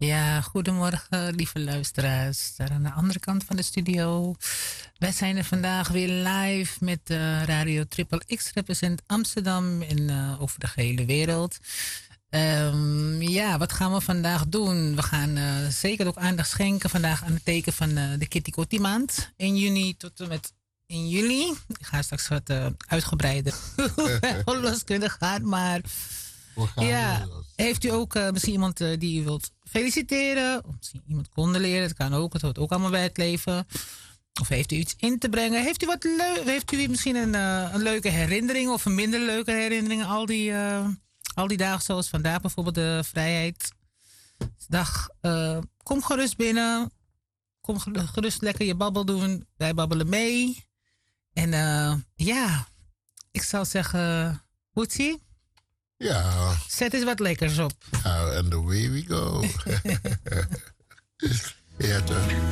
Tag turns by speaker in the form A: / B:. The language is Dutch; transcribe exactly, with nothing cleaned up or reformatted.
A: Ja, goedemorgen, lieve luisteraars. Daar aan de andere kant van de studio. Wij zijn er vandaag weer live met uh, Radio Triple X represent Amsterdam en uh, over de gehele wereld. Um, ja, wat gaan we vandaag doen? We gaan uh, zeker ook aandacht schenken vandaag aan het teken van uh, de Kitty Kotti maand. in juni tot en met in juli. Ik ga straks wat uh, uitgebreider los kunnen gaan, maar ja, heeft u ook uh, misschien iemand uh, die u wilt feliciteren? Of misschien iemand condoleren? Dat kan ook, het hoort ook allemaal bij het leven. Of heeft u iets in te brengen? Heeft u, wat leu- heeft u misschien een, uh, een leuke herinnering of een minder leuke herinnering? Al die, uh, al die dagen zoals vandaag bijvoorbeeld de Vrijheidsdag. Uh, kom gerust binnen. Kom gerust lekker je babbel doen. Wij babbelen mee. En uh, ja, ik zou zeggen, Hoetsie.
B: Ja.
A: Zet eens wat lekkers op.
B: Nou, and the way we go. Ja, toch.